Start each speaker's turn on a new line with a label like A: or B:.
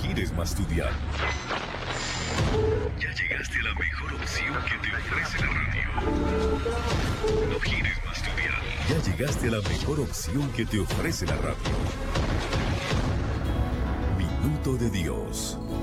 A: gires más tu dial. Ya llegaste a la mejor opción que te ofrece la radio. No gires más tu dial. Ya llegaste a la mejor opción que te ofrece la radio. Minuto de Dios.